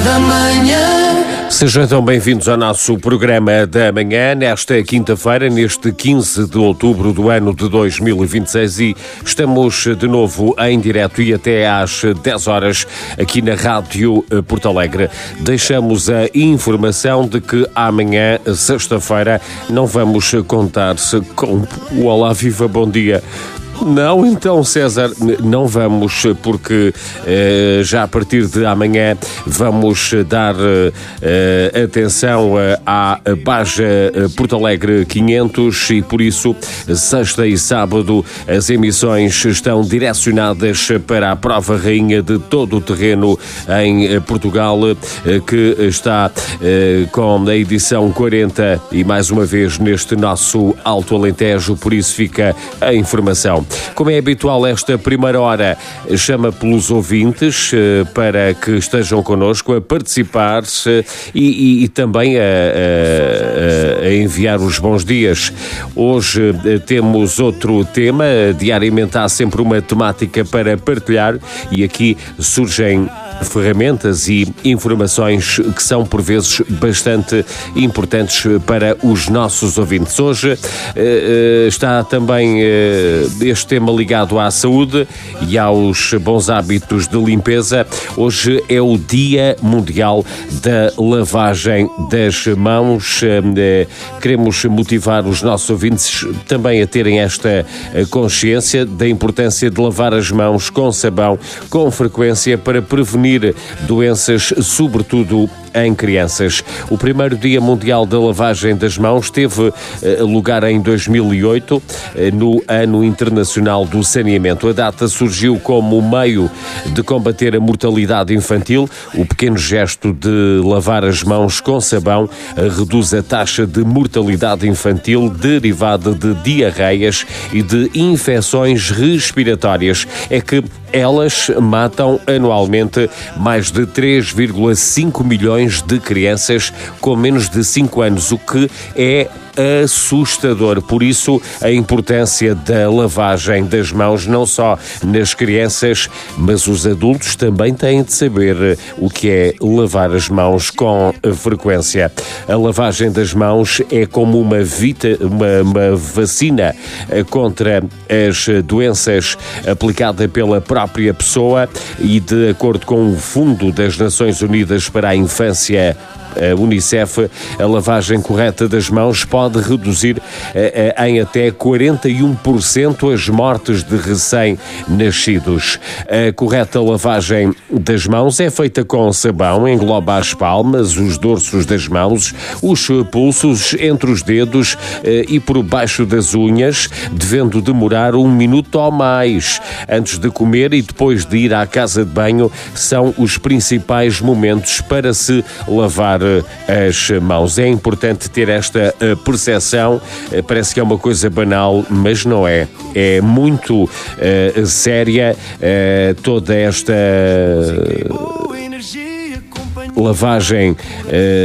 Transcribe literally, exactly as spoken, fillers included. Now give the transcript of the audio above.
da Manhã. Sejam então bem-vindos ao nosso programa da manhã, nesta quinta-feira, neste quinze de outubro do ano de dois mil e vinte e seis, e estamos de novo em direto e até às dez horas aqui na Rádio Porto Alegre. Deixamos a informação de que amanhã, sexta-feira, não vamos contar-se com o Olá Viva Bom Dia. Não, então, César, não vamos, porque eh, já a partir de amanhã vamos dar eh, atenção eh, à Baja Porto Alegre quinhentos e, por isso, sexta e sábado as emissões estão direcionadas para a prova rainha de todo o terreno em Portugal, eh, que está eh, com a edição quarenta e, mais uma vez, neste nosso Alto Alentejo, por isso fica a informação. Como é habitual, esta primeira hora chama pelos ouvintes eh, para que estejam connosco a participar e, e, e também a, a, a enviar os bons dias. Hoje eh, temos outro tema, diariamente há sempre uma temática para partilhar e aqui surgem ferramentas e informações que são por vezes bastante importantes para os nossos ouvintes. Hoje eh, está também eh, este tema ligado à saúde e aos bons hábitos de limpeza. Hoje é o Dia Mundial da Lavagem das Mãos. Eh, queremos motivar os nossos ouvintes também a terem esta consciência da importância de lavar as mãos com sabão com frequência para prevenir doenças, sobretudo em crianças. O primeiro Dia Mundial da Lavagem das Mãos teve eh, lugar em dois mil e oito, eh, no Ano Internacional do Saneamento. A data surgiu como meio de combater a mortalidade infantil. O pequeno gesto de lavar as mãos com sabão eh, reduz a taxa de mortalidade infantil derivada de diarreias e de infecções respiratórias. É que elas matam anualmente mais de três vírgula cinco milhões de crianças com menos de cinco anos, o que é assustador. Por isso, a importância da lavagem das mãos, não só nas crianças, mas os adultos também têm de saber o que é lavar as mãos com frequência. A lavagem das mãos é como uma, vita, uma, uma vacina contra as doenças aplicada pela própria pessoa e, de acordo com o Fundo das Nações Unidas para a Infância, a Unicef, a lavagem correta das mãos pode reduzir eh, em até quarenta e um por cento as mortes de recém-nascidos. A correta lavagem das mãos é feita com sabão, engloba as palmas, os dorsos das mãos, os pulsos, entre os dedos eh, e por baixo das unhas, devendo demorar um minuto ou mais. Antes de comer e depois de ir à casa de banho são os principais momentos para se lavar as mãos. É importante ter esta percepção. Parece que é uma coisa banal, mas não é. É muito uh, séria uh, toda esta lavagem uh,